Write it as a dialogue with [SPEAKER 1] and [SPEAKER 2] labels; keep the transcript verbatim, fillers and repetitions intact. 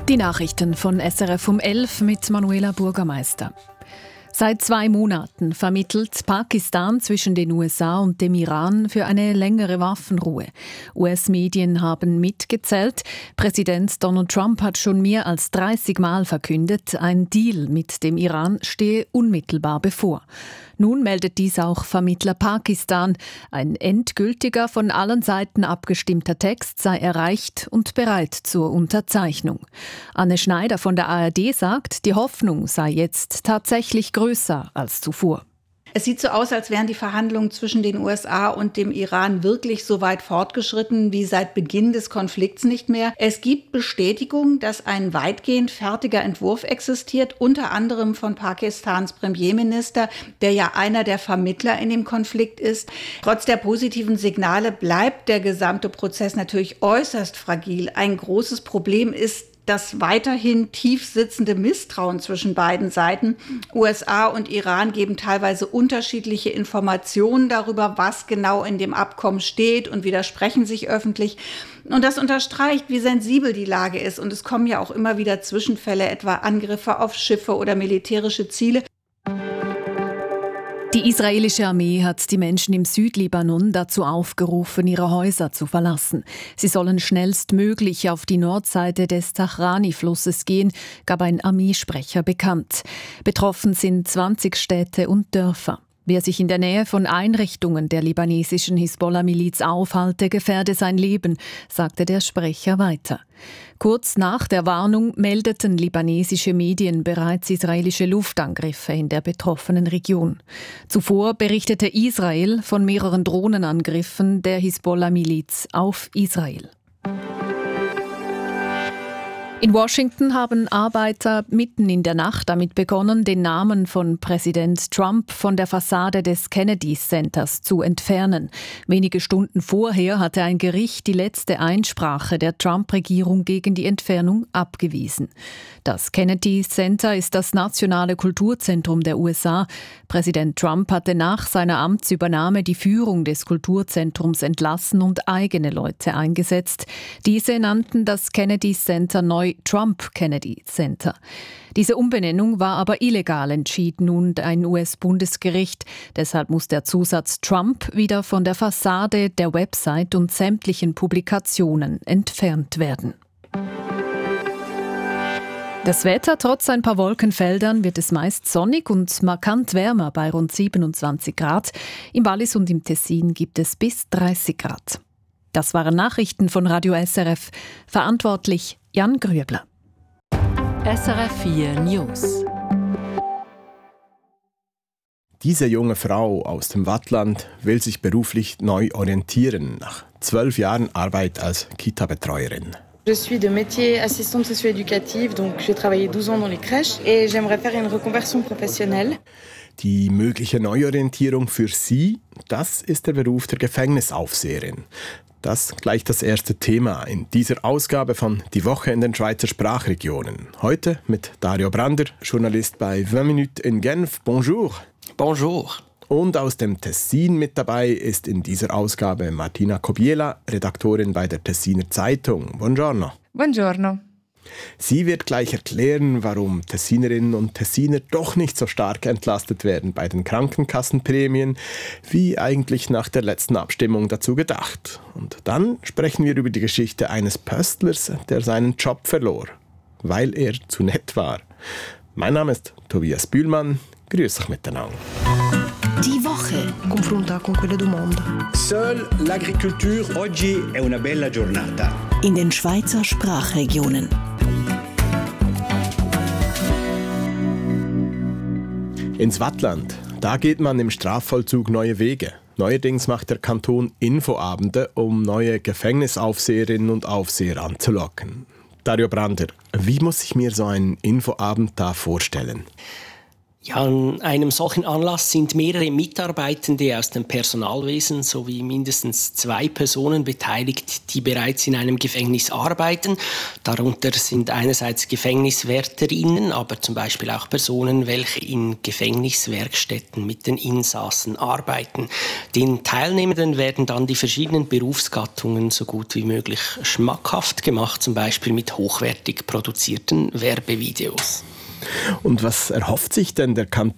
[SPEAKER 1] Die Nachrichten von S R F um elf mit Manuela Bürgermeister. Seit zwei Monaten vermittelt Pakistan zwischen den U S A und dem Iran für eine längere Waffenruhe. U S-Medien haben mitgezählt. Präsident Donald Trump hat schon mehr als dreißig Mal verkündet, ein Deal mit dem Iran stehe unmittelbar bevor. Nun meldet dies auch Vermittler Pakistan. Ein endgültiger, von allen Seiten abgestimmter Text sei erreicht und bereit zur Unterzeichnung. Anne Schneider von der A R D sagt, die Hoffnung sei jetzt tatsächlich größer als zuvor.
[SPEAKER 2] Es sieht so aus, als wären die Verhandlungen zwischen den U S A und dem Iran wirklich so weit fortgeschritten wie seit Beginn des Konflikts nicht mehr. Es gibt Bestätigung, dass ein weitgehend fertiger Entwurf existiert, unter anderem von Pakistans Premierminister, der ja einer der Vermittler in dem Konflikt ist. Trotz der positiven Signale bleibt der gesamte Prozess natürlich äußerst fragil. Ein großes Problem ist das weiterhin tief sitzende Misstrauen zwischen beiden Seiten. U S A und Iran geben teilweise unterschiedliche Informationen darüber, was genau in dem Abkommen steht, und widersprechen sich öffentlich. Und das unterstreicht, wie sensibel die Lage ist. Und es kommen ja auch immer wieder Zwischenfälle, etwa Angriffe auf Schiffe oder militärische Ziele.
[SPEAKER 1] Die israelische Armee hat die Menschen im Südlibanon dazu aufgerufen, ihre Häuser zu verlassen. Sie sollen schnellstmöglich auf die Nordseite des Zahrani-Flusses gehen, gab ein Armeesprecher bekannt. Betroffen sind zwanzig Städte und Dörfer. Wer sich in der Nähe von Einrichtungen der libanesischen Hisbollah-Miliz aufhalte, gefährde sein Leben, sagte der Sprecher weiter. Kurz nach der Warnung meldeten libanesische Medien bereits israelische Luftangriffe in der betroffenen Region. Zuvor berichtete Israel von mehreren Drohnenangriffen der Hisbollah-Miliz auf Israel. In Washington haben Arbeiter mitten in der Nacht damit begonnen, den Namen von Präsident Trump von der Fassade des Kennedy Centers zu entfernen. Wenige Stunden vorher hatte ein Gericht die letzte Einsprache der Trump-Regierung gegen die Entfernung abgewiesen. Das Kennedy Center ist das nationale Kulturzentrum der U S A. Präsident Trump hatte nach seiner Amtsübernahme die Führung des Kulturzentrums entlassen und eigene Leute eingesetzt. Diese nannten das Kennedy Center neu Trump Kennedy Center. Diese Umbenennung war aber illegal, entschied nun ein U S-Bundesgericht. Deshalb muss der Zusatz Trump wieder von der Fassade, der Website und sämtlichen Publikationen entfernt werden. Das Wetter: trotz ein paar Wolkenfeldern wird es meist sonnig und markant wärmer bei rund siebenundzwanzig Grad. Im Wallis und im Tessin gibt es bis dreißig Grad. Das waren Nachrichten von Radio S R F. Verantwortlich Jan Grüebler.
[SPEAKER 3] S R F vier News.
[SPEAKER 4] Diese junge Frau aus dem Waadtland will sich beruflich neu orientieren, nach zwölf Jahren Arbeit als Kita-Betreuerin.
[SPEAKER 5] Je suis de métier assistante socio-éducative, donc j'ai travaillé douze ans dans les crèches et j'aimerais faire une reconversion professionnelle.
[SPEAKER 4] Die mögliche Neuorientierung für sie, das ist der Beruf der Gefängnisaufseherin. Das gleich das erste Thema in dieser Ausgabe von Die Woche in den Schweizer Sprachregionen. Heute mit Dario Brander, Journalist bei vingt Minuten in Genf. Bonjour.
[SPEAKER 6] Bonjour.
[SPEAKER 4] Und aus dem Tessin mit dabei ist in dieser Ausgabe Martina Kobiela, Redaktorin bei der Tessiner Zeitung. Buongiorno.
[SPEAKER 7] Buongiorno.
[SPEAKER 4] Sie wird gleich erklären, warum Tessinerinnen und Tessiner doch nicht so stark entlastet werden bei den Krankenkassenprämien, wie eigentlich nach der letzten Abstimmung dazu gedacht. Und dann sprechen wir über die Geschichte eines Pöstlers, der seinen Job verlor, weil er zu nett war. Mein Name ist Tobias Bühlmann. Grüß euch miteinander.
[SPEAKER 3] Die Woche.
[SPEAKER 8] Confronta con quelle domande.
[SPEAKER 9] Seule l'agriculture oggi è una bella giornata.
[SPEAKER 3] In den Schweizer Sprachregionen.
[SPEAKER 4] Ins Waadtland, da geht man im Strafvollzug neue Wege. Neuerdings macht der Kanton Infoabende, um neue Gefängnisaufseherinnen und Aufseher anzulocken. Dario Brander, wie muss ich mir so einen Infoabend da vorstellen?
[SPEAKER 6] Ja, an einem solchen Anlass sind mehrere Mitarbeitende aus dem Personalwesen sowie mindestens zwei Personen beteiligt, die bereits in einem Gefängnis arbeiten. Darunter sind einerseits Gefängniswärterinnen, aber zum Beispiel auch Personen, welche in Gefängniswerkstätten mit den Insassen arbeiten. Den Teilnehmenden werden dann die verschiedenen Berufsgattungen so gut wie möglich schmackhaft gemacht, zum Beispiel mit hochwertig produzierten Werbevideos.
[SPEAKER 4] Und was erhofft sich denn der Kanton